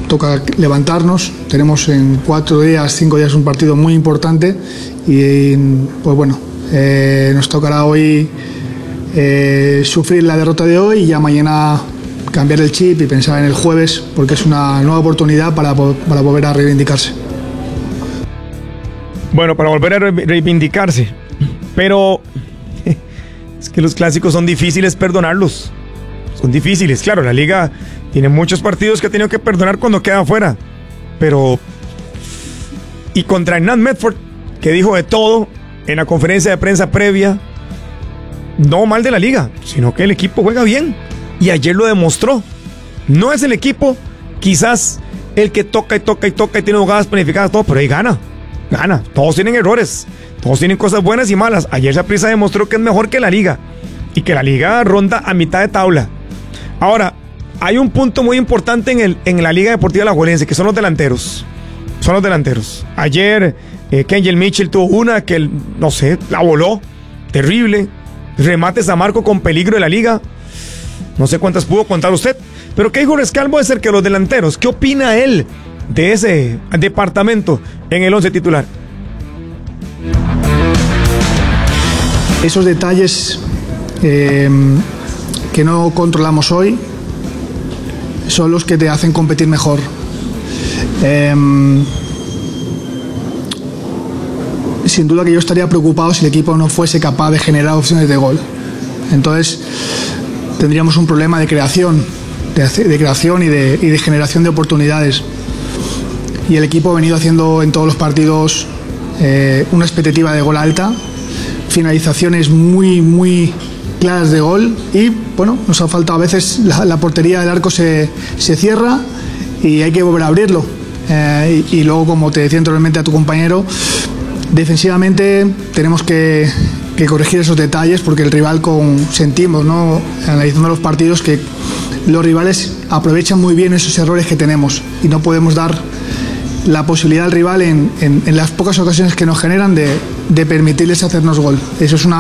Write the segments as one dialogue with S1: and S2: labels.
S1: toca levantarnos. Tenemos en 5 días un partido muy importante y pues bueno, nos tocará hoy sufrir la derrota de hoy y ya mañana cambiar el chip y pensar en el jueves, porque es una nueva oportunidad para volver a reivindicarse.
S2: Bueno, para volver a reivindicarse, pero es que los clásicos son difíciles perdonarlos. Son difíciles, claro, la liga tiene muchos partidos que ha tenido que perdonar cuando queda afuera, pero y contra Hernán Medford, que dijo de todo en la conferencia de prensa previa, no mal de la liga, sino que el equipo juega bien y ayer lo demostró. No es el equipo quizás el que toca y tiene jugadas planificadas, todo, pero ahí gana. Todos tienen errores, todos tienen cosas buenas y malas. Ayer Saprissa demostró que es mejor que la liga y que la liga ronda a mitad de tabla. Ahora, hay un punto muy importante en la Liga Deportiva Alajuelense, que son los delanteros. Ayer Kenjel Mitchell tuvo una que, no sé, la voló. Terrible. Remates a marco con peligro de la liga. No sé cuántas pudo contar usted. Pero ¿qué dijo Rescalvo acerca de los delanteros? ¿Qué opina él de ese departamento en el 11 titular?
S1: Esos detalles que no controlamos hoy son los que te hacen competir mejor. Sin duda que yo estaría preocupado si el equipo no fuese capaz de generar opciones de gol. Entonces tendríamos un problema de creación, y de generación de oportunidades. Y el equipo ha venido haciendo en todos los partidos una expectativa de gol alta, finalizaciones muy claras de gol y bueno, nos ha faltado a veces la portería del arco se cierra y hay que volver a abrirlo. Y luego, como te decía anteriormente a tu compañero, defensivamente tenemos que corregir esos detalles, porque el rival sentimos, ¿no?, analizando los partidos, que los rivales aprovechan muy bien esos errores que tenemos y no podemos dar la posibilidad al rival en las pocas ocasiones que nos generan de permitirles hacernos gol. Eso es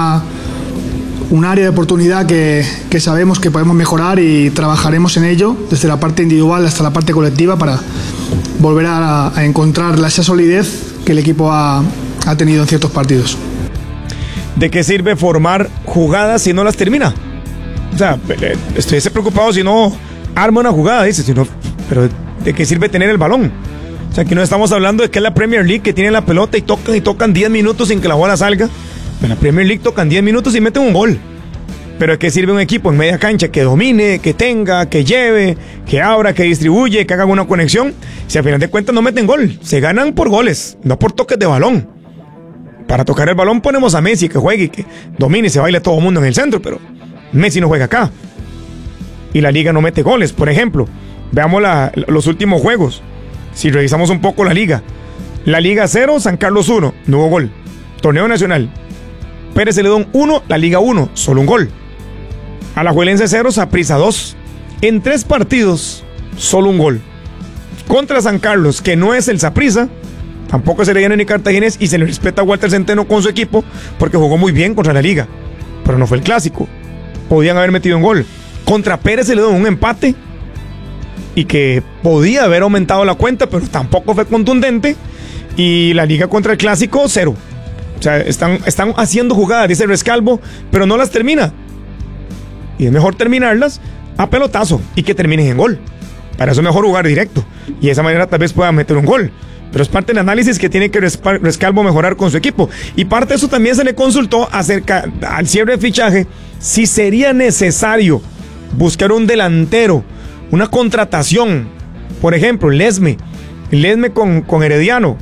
S1: un área de oportunidad que sabemos que podemos mejorar y trabajaremos en ello desde la parte individual hasta la parte colectiva para volver a encontrar esa solidez que el equipo ha tenido en ciertos partidos.
S2: ¿De qué sirve formar jugadas si no las termina? O sea, estoy preocupado si no arma una jugada, dice, pero ¿de qué sirve tener el balón? O sea, aquí no estamos hablando de que es la Premier League, que tiene la pelota y tocan 10 minutos sin que la bola salga. En la Premier League tocan 10 minutos y meten un gol. Pero ¿de qué sirve un equipo en media cancha que domine, que tenga, que lleve, que abra, que distribuye, que haga una conexión? Si al final de cuentas no meten gol, se ganan por goles, no por toques de balón. Para tocar el balón ponemos a Messi que juegue y que domine y se baile todo el mundo en el centro, pero Messi no juega acá. Y la liga no mete goles, por ejemplo. Veamos los últimos juegos. Si revisamos un poco la liga 0, San Carlos 1, no hubo gol. Torneo Nacional, Pérez Celedón 1, la Liga 1, solo un gol. Alajuelense 0, Saprissa 2. En 3 partidos, solo un gol. Contra San Carlos, que no es el Saprissa, tampoco se le viene ni cartaginés, y se le respeta a Walter Centeno con su equipo porque jugó muy bien contra la liga, pero no fue el clásico. Podían haber metido un gol. Contra Pérez Celedón, un empate, y que podía haber aumentado la cuenta, pero tampoco fue contundente. Y la liga contra el clásico, 0. O sea, están haciendo jugadas, dice Rescalvo, pero no las termina. Y es mejor terminarlas a pelotazo y que terminen en gol. Para eso es mejor jugar directo. Y de esa manera tal vez pueda meter un gol. Pero es parte del análisis que tiene que Rescalvo mejorar con su equipo. Y parte de eso también se le consultó acerca al cierre de fichaje, si sería necesario buscar un delantero, una contratación. Por ejemplo, Lesme con Herediano.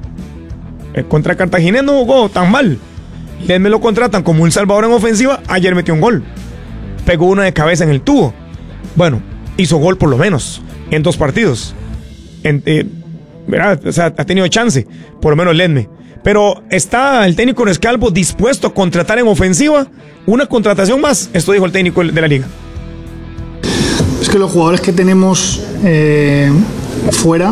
S2: Contra Cartaginés no jugó tan mal. Lesme lo contratan como un salvador en ofensiva. Ayer metió un gol, pegó una de cabeza en el tubo. Bueno, hizo gol por lo menos en 2 partidos. ¿Verdad? O sea, ha tenido chance, por lo menos Lesme. Pero ¿está el técnico Rescalvo dispuesto a contratar en ofensiva? Una contratación más, esto dijo el técnico de la liga.
S1: Es que los jugadores que tenemos fuera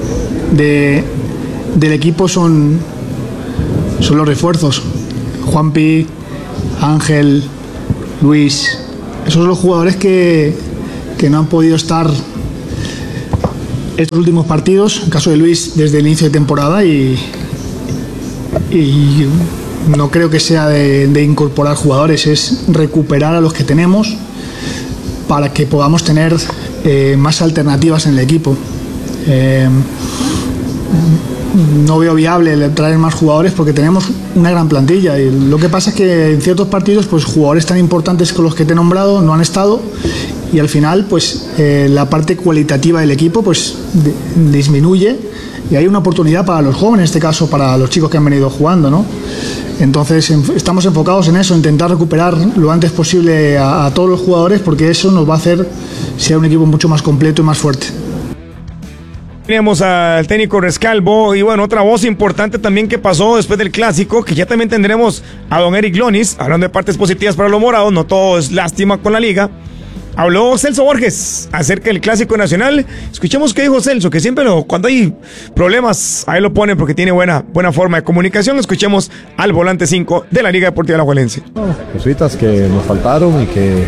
S1: del equipo son los refuerzos. Juanpi, Ángel, Luis, esos son los jugadores que no han podido estar estos últimos partidos, en el caso de Luis, desde el inicio de temporada y no creo que sea de incorporar jugadores, es recuperar a los que tenemos para que podamos tener más alternativas en el equipo. No veo viable traer más jugadores porque tenemos una gran plantilla y lo que pasa es que en ciertos partidos pues jugadores tan importantes como los que te he nombrado no han estado y al final pues la parte cualitativa del equipo pues disminuye y hay una oportunidad para los jóvenes, en este caso para los chicos que han venido jugando, ¿no? Entonces estamos enfocados en eso, intentar recuperar lo antes posible a todos los jugadores porque eso nos va a hacer ser un equipo mucho más completo y más fuerte.
S2: Tenemos al técnico Rescalvo y bueno, otra voz importante también que pasó después del clásico, que ya también tendremos a don Eric Lonis, hablando de partes positivas para los morados, no todo es lástima con la liga. Habló Celso Borges acerca del Clásico Nacional. Escuchemos qué dijo Celso, que siempre cuando hay problemas, ahí lo ponen porque tiene buena forma de comunicación. Escuchemos al volante 5 de la Liga Deportiva Alajuelense.
S3: Cositas que nos faltaron y que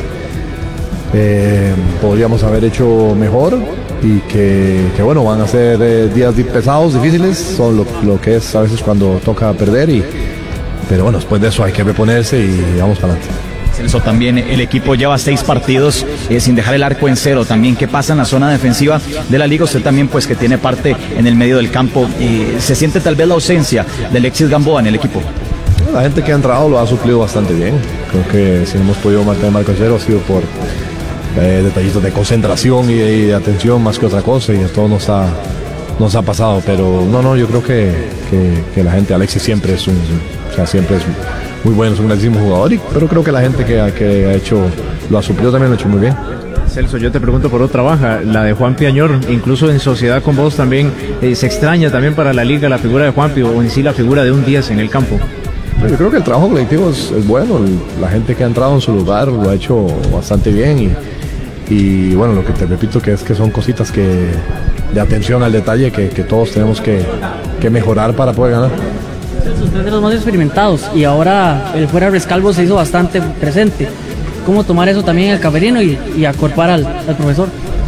S3: podríamos haber hecho mejor y que bueno, van a ser días pesados, difíciles, son lo que es a veces cuando toca perder, pero bueno, después de eso hay que reponerse y vamos para adelante.
S4: Celso, también el equipo lleva 6 partidos sin dejar el arco en cero. También, ¿qué pasa en la zona defensiva de la liga? Usted también, pues, que tiene parte en el medio del campo. ¿Se siente tal vez la ausencia de Alexis Gamboa en el equipo?
S3: La gente que ha entrado lo ha suplido bastante bien. Creo que si no hemos podido mantener marco cero ha sido por detallitos de concentración y de atención más que otra cosa, y esto nos ha pasado. Pero no, yo creo que la gente, Alexis siempre es siempre es muy bueno, es un grandísimo jugador, pero creo que la gente que ha hecho, lo ha suplido también, lo ha hecho muy bien.
S5: Celso, yo te pregunto por otra baja, la de Juan Piañor, incluso en sociedad con vos también, se extraña también para la liga la figura de Juanpi o en sí la figura de un 10 en el campo.
S3: Yo creo que el trabajo colectivo es bueno, la gente que ha entrado en su lugar lo ha hecho bastante bien y bueno, lo que te repito que son cositas de atención al detalle que todos tenemos que mejorar para poder ganar.
S6: Usted es de los más experimentados y ahora el fuera Rescalvo se hizo bastante presente. ¿Cómo tomar eso también en el camerino y acorpar al profesor?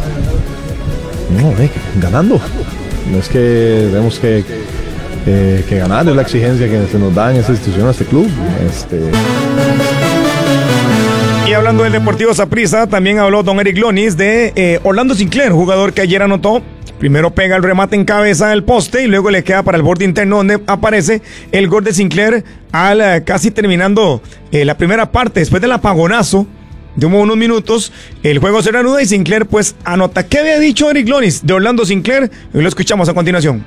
S3: No, ganando. No es que tenemos que ganar, es la exigencia que se nos da en esta institución, en este club.
S2: Y hablando del Deportivo Saprissa, también habló don Eric Lonis de Orlando Sinclair, jugador que ayer anotó. Primero pega el remate en cabeza del poste y luego le queda para el borde interno donde aparece el gol de Sinclair casi terminando la primera parte. Después del apagonazo de unos minutos, el juego se reanuda y Sinclair pues anota. ¿Qué había dicho Eric Lonis de Orlando Sinclair? Y lo escuchamos a continuación.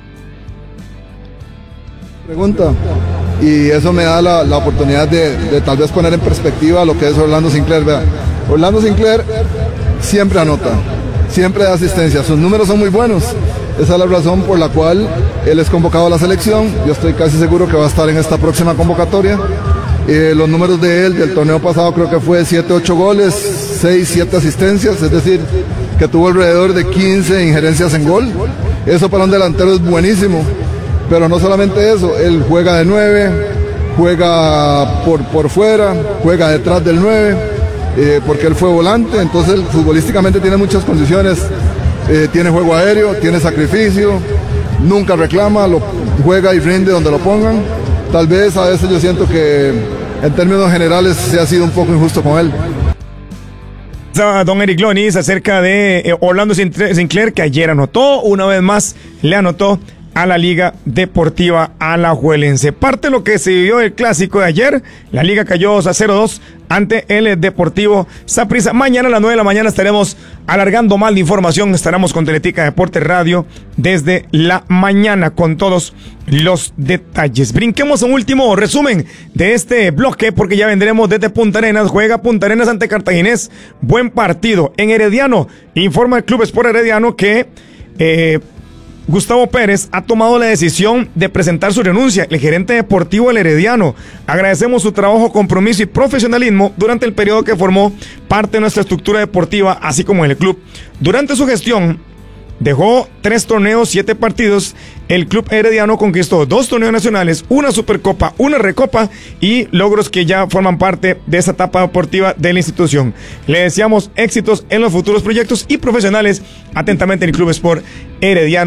S7: Pregunta, y eso me da la oportunidad de tal vez poner en perspectiva lo que es Orlando Sinclair. Vea, Orlando Sinclair siempre anota, siempre da asistencia, sus números son muy buenos. Esa es la razón por la cual él es convocado a la selección. Yo estoy casi seguro que va a estar en esta próxima convocatoria. Los números de él del torneo pasado creo que fue 7-8 goles, 6-7 asistencias, es decir, que tuvo alrededor de 15 injerencias en gol. Eso para un delantero es buenísimo, pero no solamente eso, él juega de 9, juega por fuera, juega detrás del 9, porque él fue volante, entonces futbolísticamente tiene muchas condiciones, tiene juego aéreo, tiene sacrificio, nunca reclama, lo juega y rinde donde lo pongan. Tal vez a veces yo siento que en términos generales se ha sido un poco injusto con él.
S2: Don Eric Lonis acerca de Orlando Sinclair, que ayer anotó, una vez más le anotó a la Liga Deportiva Alajuelense. Parte de lo que se vivió el clásico de ayer, la Liga cayó 2-0 ante el Deportivo Saprissa. Mañana a las 9 de la mañana estaremos alargando más de información, estaremos con Teletica Deportes Radio desde la mañana con todos los detalles. Brinquemos a un último resumen de este bloque porque ya vendremos desde Punta Arenas. Juega Punta Arenas ante Cartaginés, buen partido. En Herediano, informa el Club Sport Herediano que Gustavo Pérez ha tomado la decisión de presentar su renuncia, el gerente deportivo del Herediano. Agradecemos su trabajo, compromiso y profesionalismo durante el periodo que formó parte de nuestra estructura deportiva, así como en el club. Durante su gestión, Dejó 3 torneos, 7 partidos. El club herediano conquistó 2 torneos nacionales, una Supercopa, una Recopa y logros que ya forman parte de esta etapa deportiva de la institución. Le deseamos éxitos en los futuros proyectos y profesionales. Atentamente, el Club Sport Herediano.